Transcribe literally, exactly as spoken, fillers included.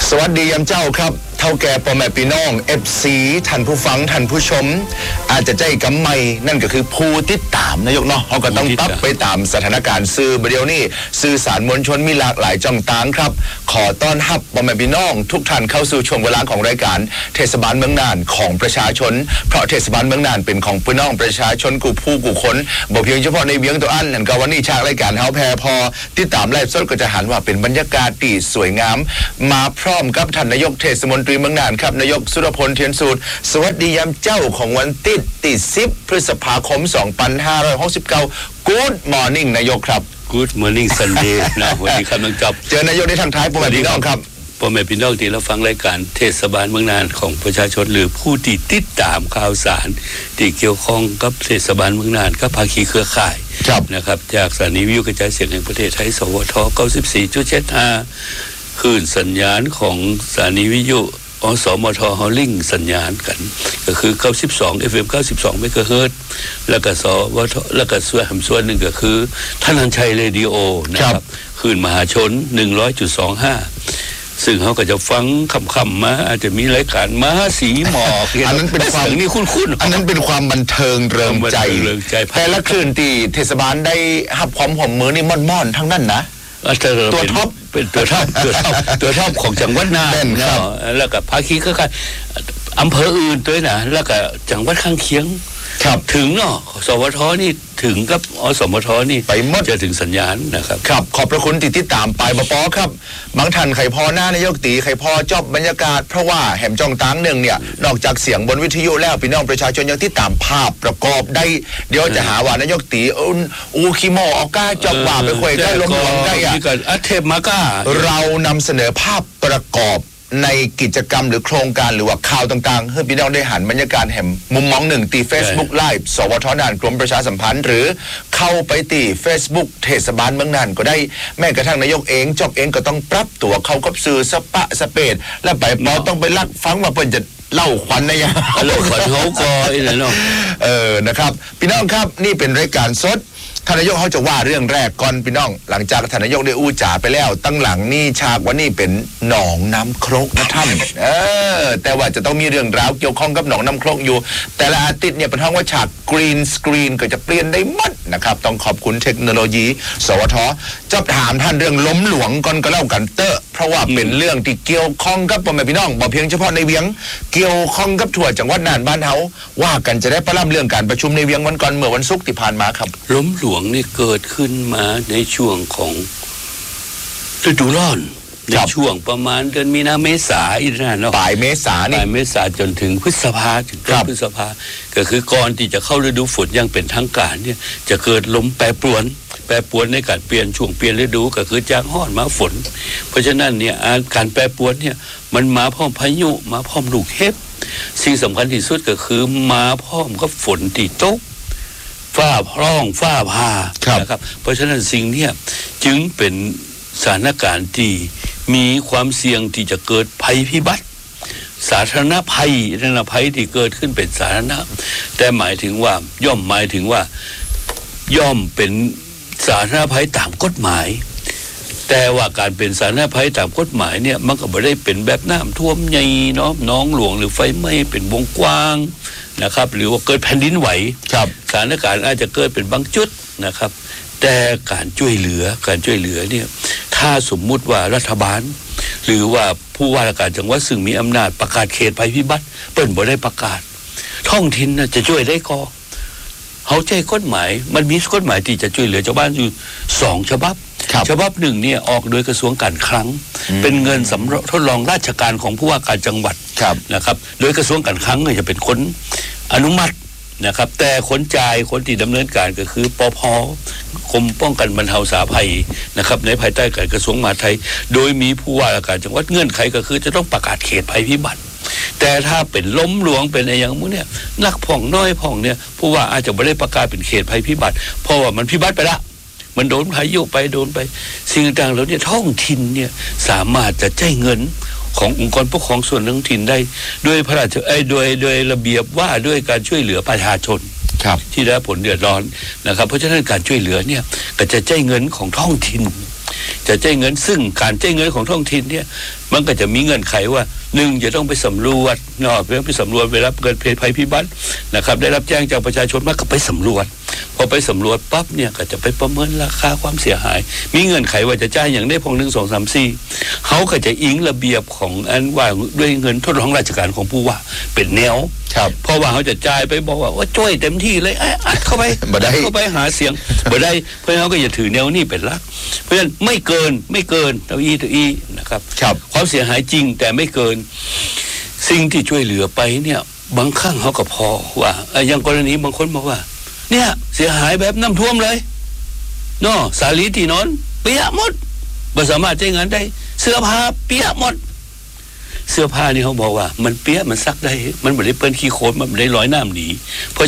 สวัสดียามเจ้าครับเท่าแก่พ่อแม่พี่น้องเอฟซีท่านผู้ฟังท่านผู้ชมอาจจะใจกำไม่นั่นก็คือผู้ติดตามนายกเนาะเขาก็ต้องปรับไปตามสถานการณ์สื่อเดี๋ยวนี้สื่อสารมวลชนมีหลากหลายจ่องต่างครับขอต้อนรับพ่อแม่พี่น้องทุกท่านเข้าสู่ช่วงเวลาของรายการเทศบาลเมืองน่านของประชาชนเพราะเทศบาลเมืองน่านเป็นของพี่น้องประชาชนกูผู้กูคนบ่เพียงเฉพาะในเวียงตัวอันนั่นก็วันนี้ฉากรายการเฮาแพรพอติดตามไลฟ์สดก็จะหันว่าเป็นบรรยากาศที่สวยงามมาพร้อมกับท่านนายกเทศมนตรีเมืองน่านครับนายกสุรพลเทียนสูตรสวัสดียามเจ้าของวันติดติดสิบพฤษภาคมสองพันห้าร้อยหกสิบเก้า Good morning นายกครับ Good morning Sunday นะวันนี้ครับน้องจับเจอนายกได้ทางท้ายพ่อแม่พี่น้องครับพ่อแม่พี่น้องที่เราฟังรายการเทศบาลเมืองน่านของประชาชนหรือผู้ที่ติดตามข่าวสารที่เกี่ยวข้องกับเทศบาลเมืองน่านกับภาคีเครือข่ายนะครับจากสถานีวิทยุกระจายเสียงแห่งประเทศไทยสวท เก้าสิบสี่จุดเจ็ดห้า คลื่นสัญญาณของสถานีวิทยุอสมทฮอลลิงสัญญาณกันก็คือเก้าสิบสอง เอฟ เอ็ม เก้าสิบสองเมกะเฮิรตซ์แล้วก็สวทแล้วก็ส่วนหำส่วนหนึ่งก็คือธนันชัยเรดิโอนะครับคลื่นมหาชน หนึ่งร้อยจุดสองห้า ซึ่งเขาก็จะฟังคำๆมาอาจจะมีรายการม้าสีหมอกอันนั้นเป็นความนี่คุ้นๆอันนั้นเป็นความบันเทิงเริงใจแต่ละคลื่นที่เทศบาลได้รับความหอมมือนี่ม่อนๆทั้งนั้นนะตัวท็อปเป็นตัวท็อปตัวท็อปตัวท็อปของจังหวัดน่านเนาะแล้วก็ภาคีก็คืออำเภออื่นด้วยนะแล้วก็จังหวัดข้างเคียงถึงเนาะสวทนี่ถึงกับอสมทนี่ไปหมดจะถึงสัญญาณนะครับครับขอบพระคุณติดตามไปบปอครับบางท่านไข่พอหน้านายกตีไข่พอจบบรรยากาศเพราะว่าแหมจ้องตางหนึ่งเนี่ยนอกจากเสียงบนวิทยุแล้วพี่น้องประชาชนยังติดตามภาพประกอบได้เดี๋ยวจะหาว่านายกตีอูคิโมออก้าจอบว่าไปคุยได้ล้มหลงได้อะอัเทพมาก้าเรานำเสนอภาพประกอบในกิจกรรมหรือโครงการหรือว่าข่าวต่างๆให้พี่น้องได้หันบรรยากาศแห่งมุมมองหนึ่งตี Facebook Live สวทน่านกรมประชาสัมพันธ์หรือเข้าไปตี Facebook เทศบาลเมืองน่านก็ได้แม้กระทั่งนายกเองจอบเองก็ต้องปรับตัวเขากับสื่อสปะสเปดและไปปอต้องไปลักฟังว่าเพิ่นจะเล่าขวัญนะยังเล่าขวัญเขาก็ไอ้นั่นเนาะเออนะครับพี่น้องครับนี่เป็นรายการสดท่านนายกเขาจะว่าเรื่องแรกก่อนพี่น้องหลังจากท่านนายกได้อู้จ๋าไปแล้วตั้งหลังนี่ฉากวันนี้เป็นหนองน้ำครกนะท่านเออแต่ว่าจะต้องมีเรื่องราวเกี่ยวข้องกับหนองน้ำครกอยู่แต่ละอาทิตย์เนี่ยเป็นท้องว่าฉากกรีนสกรีนก็จะเปลี่ยนได้หมดนะครับต้องขอบคุณเทคโนโลยีสวทจะถามท่านเรื่องล้มหลวงก่อนก็เล่ากันเตอะเพราะว่าเป็นเรื่องที่เกี่ยวข้องกับพ่อแม่พี่น้องบ่เพียงเฉพาะในเวียงเกี่ยวข้องกับทั่วจังหวัดน่านบ้านเฮาว่ากันจะได้ประล่ำเรื่องการประชุมในเวียงวันก่อนเมื่อวันศุกร์ที่ผ่านมาครับล้มหลวงนี่เกิดขึ้นมาในช่วงของฤดูร้อนในช่วงประมาณเดือนมีนาเมษาอีกนะเนาะปลายเมษานี่ปลายเมษาจนถึงพฤษภาถึงพฤษภาก็คือก่อนที่จะเข้าฤดูฝนอย่างเป็นทางการเนี่ยจะเกิดลมแปรปรวนแปรปรวนในการเปลี่ยนช่วงเปลี่ยนฤดูก็คือจากร้อนมาฝนเพราะฉะนั้นเนี่ยการแปรปรวนเนี่ยมันมาพร้อมพายุมาพร้อมลูกเห็บสิ่งสำคัญที่สุดก็คือมาพร้อมกับฝนที่ตกฟ้าพร่องฟ้าผ่านะครับเพราะฉะนั้นสิ่งนี้จึงเป็นสถานการณ์ที่มีความเสี่ยงที่จะเกิดภัยพิบัติสาธารณภัยสาธารณภัยที่เกิดขึ้นเป็นสาธารณะแต่หมายถึงว่าย่อมหมายถึงว่าย่อมเป็นสาธารณภัยตามกฎหมายแต่ว่าการเป็นสาธารณภัยตามกฎหมายเนี่ยมันก็ไม่ได้เป็นแบบน้ำท่วมใหญ่เนาะน้องหลวงหรือไฟไหม้เป็นวงกว้างนะครับหรือว่าเกิดแผ่นดินไหวสถานการณ์อาจจะเกิดเป็นบางจุดนะครับแต่การช่วยเหลือการช่วยเหลือเนี่ยถ้าสมมุติว่ารัฐบาลหรือว่าผู้ว่าราชการจังหวัดซึ่งมีอำนาจประกาศเขตภัยพิบัติเปิ้นบ่ได้ประกาศท้องถิ่นน่ะจะช่วยได้ก็เขาใจกฎหมายมันมีกฎหมายที่จะช่วยเหลือชาวบ้านอยู่สองฉบับฉบับหนึ่งเนี่ยออกโดยกระทรวงการคลังเป็นเงินสำรองทดลองราชการของผู้ว่าการจังหวัดนะครับโดยกระทรวงการคลังเนี่ยจะเป็นคนอนุมัตินะครับแต่คนจ่ายคนที่ดำเนินการก็คือปภ.กรมป้องกันบรรเทาสาธารณภัยนะครับในภายใต้การกระทรวงมหาดไทยโดยมีผู้ว่าราชการจังหวัดเงื่อนไขก็คือจะต้องประกาศเขตภัยพิบัติแต่ถ้าเป็นล้มหลวงเป็นอะไรอย่างพวกเนี้ยนักผ่องน้อยผ่องเนี่ยผู้ว่าอาจจะไม่ได้ประกาศเป็นเขตภัยพิบัติเพราะว่ามันพิบัติไปละมันโดนพายุไปโดนไปสิ่งต่างๆแล้วเนี่ยท้องถิ่นเนี่ยสามารถจะจ่ายเงินขององค์กรปกครองส่วนท้องถิ่นได้ด้วยพระราชเอ้ยโดยโดยระเบียบว่าด้วยการช่วยเหลือประชาชนที่ได้ผลเดือดร้อนนะครับเพราะฉะนั้นการช่วยเหลือเนี่ยก็จะจ่ายเงินของท้องถิ่นจะใช้เงินซึ่งการใช้เงินของท้องถิ่นเนี่ยมันก็จะมีเงื่อนไขว่าหนึ่งจะต้องไปสำรวจเนาะไปสำรวจเวลาเกิดภัยพิบัตินะครับได้รับแจ้งจากประชาชนมาก็ไปสำรวจพอไปสำรวจปั๊บเนี่ยก็จะไปประเมินราคาความเสียหายมีเงื่อนไขว่าจะจ่ายอย่างได้พงหนึ่งสองสามสี่เขาก็จะอิงระเบียบของอันว่าด้วยเงินทดลองราชการของผู้ว่าเป็นแนวเพราะว่าเขาจะจ่ายไปบอกว่าว่าช่วยเต็มที่เลยอัดเข้าไปเข้าไปหาเสียงบ่ได้เพราะเขาก็จะถือแนวนี้เป็นหลักเพราะฉะนั้นไม่เกินไม่เกินเท่าอีเท่าอีนะครับความเสียหายจริงแต่ไม่เกินสิ่งที่ช่วยเหลือไปเนี่ยบางครั้งเขาก็พอว่าอย่างกรณีบางคนบอกว่าเนี่ยเสียหายแบบน้ำท่วมเลยเนาะสาลีที่นอนเปียกหมดไม่สามารถใช้งานได้เสื้อผ้าเปียกหมดเสื้อผ้านี่เขาบอกว่ามันเปียกมันซักได้มันไม่ได้เปื้อนขี้โคลนมันไม่ได้ลอยน้ำหนีเพราะ